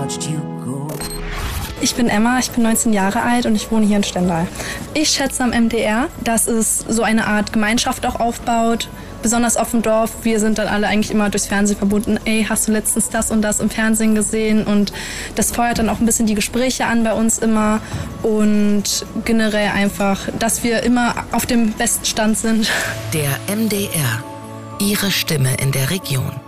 Ich bin Emma, ich bin 19 Jahre alt und ich wohne hier in Stendal. Ich schätze am MDR, dass es so eine Art Gemeinschaft auch aufbaut, besonders auf dem Dorf. Wir sind dann alle eigentlich immer durchs Fernsehen verbunden. Ey, hast du letztens das und das im Fernsehen gesehen? Und das feuert dann auch ein bisschen die Gespräche an bei uns immer. Und generell einfach, dass wir immer auf dem besten Stand sind. Der MDR, Ihre Stimme in der Region.